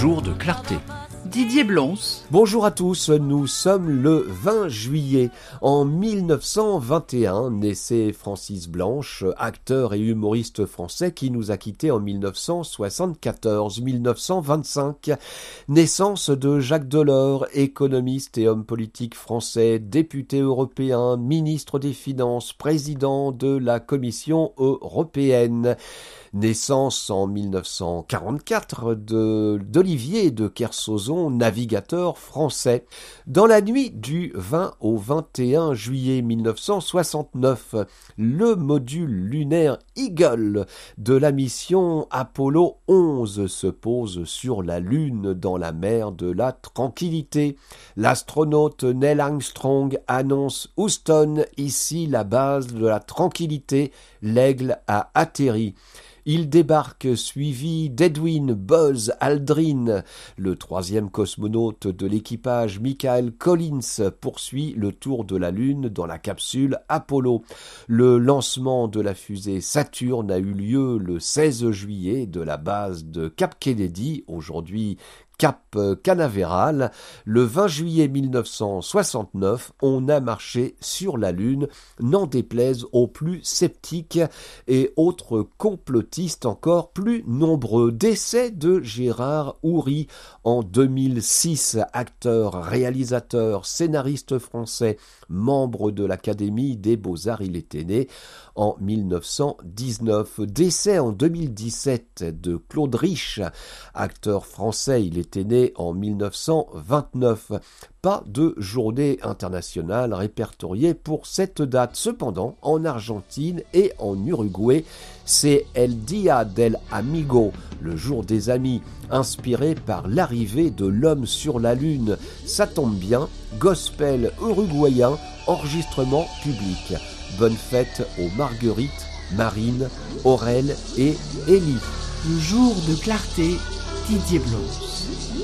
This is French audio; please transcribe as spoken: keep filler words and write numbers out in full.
jour de clarté. Didier Blonce. Bonjour à tous, nous sommes le vingt juillet. En mille neuf cent vingt et un, naissait Francis Blanche, acteur et humoriste français qui nous a quittés en mille neuf cent soixante-quatorze à mille neuf cent vingt-cinq. Naissance de Jacques Delors, économiste et homme politique français, député européen, ministre des Finances, président de la Commission européenne. Naissance en mille neuf cent quarante-quatre de, d'Olivier de Kersauzon, navigateur français. Dans la nuit du vingt au vingt et un juillet mille neuf cent soixante-neuf, le module lunaire Eagle de la mission Apollo onze se pose sur la Lune dans la mer de la Tranquillité. L'astronaute Neil Armstrong annonce Houston, ici la base de la Tranquillité, l'Aigle a atterri. Il débarque suivi d'Edwin Buzz Aldrin. Le troisième cosmonaute de l'équipage, Michael Collins, poursuit le tour de la Lune dans la capsule Apollo. Le lancement de la fusée Saturn a eu lieu le seize juillet de la base de Cap Kennedy, aujourd'hui Cap Canaveral. Le vingt juillet mille neuf cent soixante-neuf, on a marché sur la Lune, n'en déplaise aux plus sceptiques et autres complotistes encore plus nombreux. Décès de Gérard Houry en deux mille six, acteur, réalisateur, scénariste français, membre de l'Académie des Beaux-Arts. Il était né en mille neuf cent dix-neuf. Décès en deux mille dix-sept de Claude Rich, acteur français. Il était né en mille neuf cent vingt-neuf. Pas de journée internationale répertoriée pour cette date. Cependant, en Argentine et en Uruguay, c'est El Día del Amigo, le jour des amis, inspiré par l'arrivée de l'homme sur la Lune. Ça tombe bien, gospel uruguayen, enregistrement public. Bonne fête aux Marguerite, Marine, Aurel et Élie. Le jour de clarté, Didier Blonce.